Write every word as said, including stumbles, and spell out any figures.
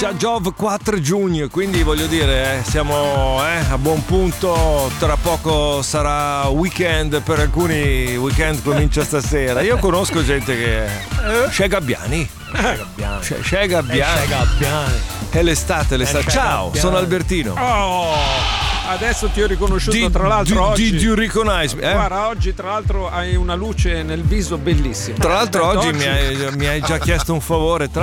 Già Giove quattro giugno, quindi voglio dire, eh, siamo eh, a buon punto. Tra poco sarà weekend, per alcuni weekend comincia stasera. Io conosco gente che C'è Gabbiani. C'è Gabbiani. C'è, c'è Gabbiani. C'è Gabbiani. È l'estate, l'estate. C'è Ciao, Gabbiani. sono Albertino. Oh! Adesso ti ho riconosciuto, Di- tra l'altro di- oggi. di- di recognize me, eh? Guarda, oggi tra l'altro hai una luce nel viso bellissima. Tra l'altro Beh, oggi mi hai, mi hai già chiesto un favore. Tra